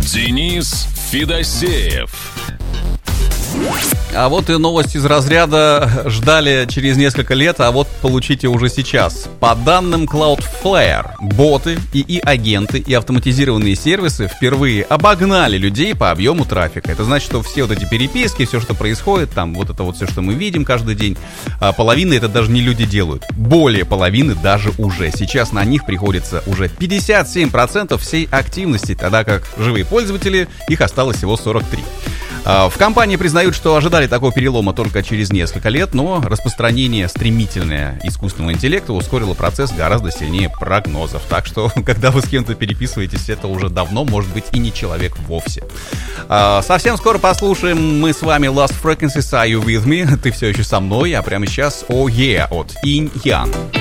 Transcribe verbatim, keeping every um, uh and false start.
Денис Федосеев. А вот и новость из разряда «ждали через несколько лет, а вот получите уже сейчас». По данным Cloudflare, боты, ИИ-агенты и автоматизированные сервисы впервые обогнали людей по объему трафика. Это значит, что все вот эти переписки, все, что происходит, там вот это вот все, что мы видим каждый день, половина это даже не люди делают. Более половины даже уже. Сейчас на них приходится уже пятьдесят семь процентов всей активности, тогда как живые пользователи, их осталось всего сорок три процента. В компании признают, что ожидали такого перелома только через несколько лет, но распространение стремительное искусственного интеллекта ускорило процесс гораздо сильнее прогнозов. Так что, когда вы с кем-то переписываетесь, это уже давно может быть и не человек вовсе. Совсем скоро послушаем мы с вами Lost Frequencies, Are You With Me? Ты все еще со мной, а прямо сейчас Oh Yeah от Инь Ян.